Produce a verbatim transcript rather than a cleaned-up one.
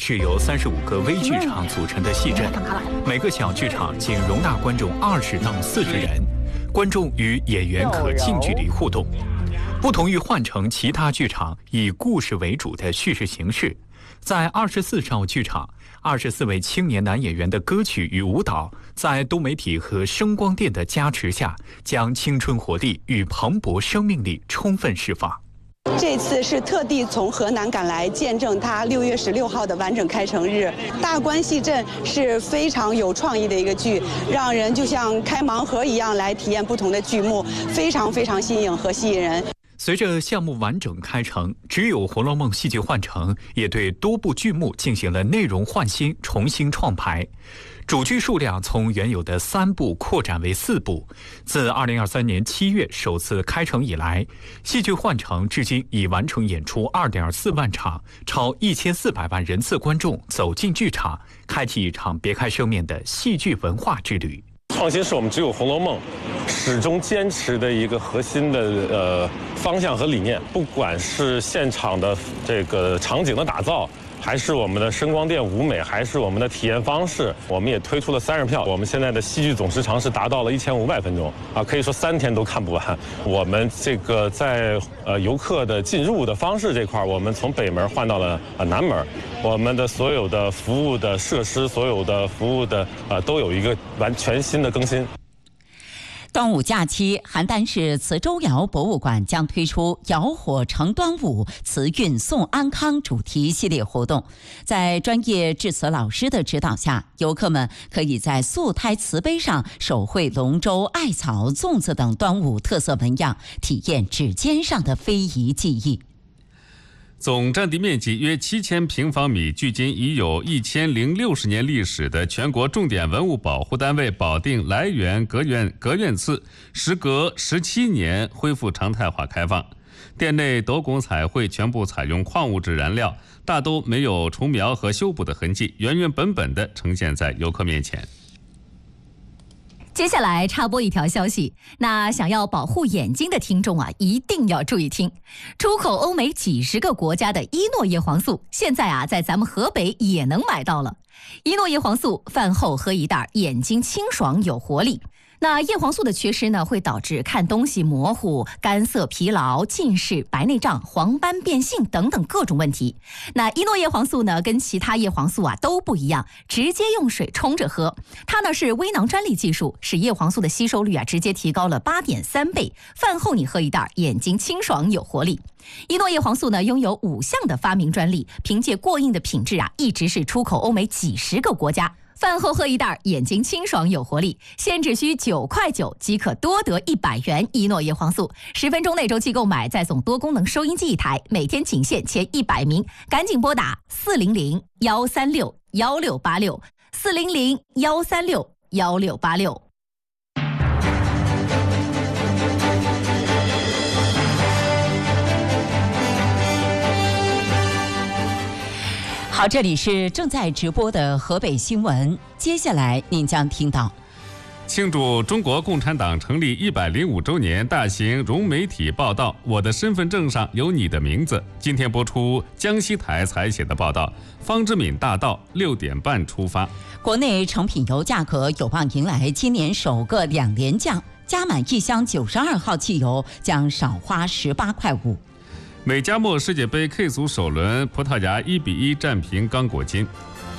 是由三十五个微剧场组成的戏镇，每个小剧场仅容纳观众二十到四十人，观众与演员可近距离互动。不同于换成其他剧场以故事为主的叙事形式，在二十四少剧场，二十四位青年男演员的歌曲与舞蹈，在多媒体和声光电的加持下，将青春活力与蓬勃生命力充分释放。 这次是特地从河南赶来见证它六月十六号的完整开城日。大观戏镇是非常有创意的一个剧，让人就像开盲盒一样来体验不同的剧目，非常非常新颖和吸引人。 随着项目完整开成，只有《红楼梦》戏剧换成也对多部剧目进行了内容换新、重新创排。主剧数量从原有的三部扩展为四部。自二零二三年七月首次开成以来，戏剧换成至今已完成演出二点四万场，超一千四百万人次观众走进剧场，开启一场别开生面的戏剧文化之旅。 创新是我们只有《红楼梦》始终坚持的一个核心的呃方向和理念，不管是现场的这个场景的打造，还是我们的声光电舞美，还是我们的体验方式，我们也推出了三十票。我们现在的戏剧总时长是达到了一千五百分钟啊，可以说三天都看不完。我们这个在呃游客的进入的方式这块，我们从北门换到了呃南门，我们的所有的服务的设施，所有的服务的呃都有一个完全新的更新。 端午假期，邯郸市磁州窑博物馆将推出窑火成端午，瓷运送安康主题系列活动。在专业制瓷老师的指导下，游客们可以在素胎瓷杯上手绘龙舟、艾草、粽子等端午特色纹样，体验指尖上的非遗技艺。 总占地面积约七千平方米，距今已有一千零六十年历史的全国重点文物保护单位保定涞源阁院阁院寺，时隔十七年恢复常态化开放。店内斗拱彩绘全部采用矿物质燃料，大都没有除苗和修补的痕迹，原原本本地呈现在游客面前。 接下来插播一条消息，那想要保护眼睛的听众啊，一定要注意听。出口欧美几十个国家的伊诺叶黄素，现在啊，在咱们河北也能买到了。伊诺叶黄素饭后喝一袋，眼睛清爽有活力。那叶黄素的缺失呢，会导致看东西模糊、干涩、疲劳、近视、白内障、黄斑变性等等各种问题。那伊诺叶黄素呢，跟其他叶黄素啊都不一样，直接用水冲着喝。它呢是微囊专利技术，使叶黄素的吸收率啊直接提高了八点三倍。饭后你喝一袋，眼睛清爽有活力。伊诺叶黄素呢拥有五项的发明专利，凭借过硬的品质啊，一直是出口欧美几十个国家。饭后喝一袋，眼睛清爽有活力，现只需九块九即可多得一百元伊诺叶黄素。十分钟内周期购买，再送多功能收音机一台，每天仅限前一百名，赶紧拨打四零零幺三六幺六八六四零零幺三六幺六八六。 好，这里是正在直播的河北新闻，接下来您将听到庆祝中国共产党成立一百零五周年大型融媒体报道《我的身份证上有你的名字》。今天播出江西台采写的报道，方知敏大道六点半出发。 国内成品油价格有望迎来今年首个两连降，加满一箱九十二号汽油将少花十八块五。 美加墨世界杯 K 组首轮，葡萄牙一比一战平刚果金。